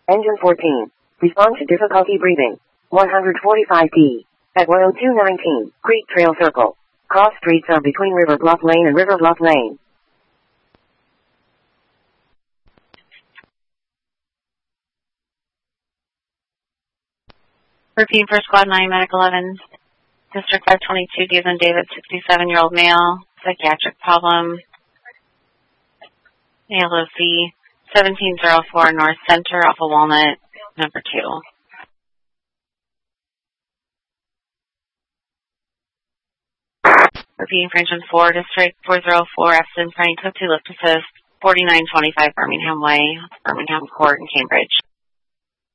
Engine 14. Respond to difficulty breathing. 145p. At 10219, Creek Trail Circle. Cross streets are between River Bluff Lane and River Bluff Lane. Repeating for Squad 9, Medic 11. District 522, Gavin David, 67-year-old male, psychiatric problem. ALOC 1704 North Center off of Walnut, number 2. Repeating for Engine 4, District 404, Epson, Frank, Code 2 Lift Assist, 4925 Birmingham Way, Birmingham Court in Cambridge.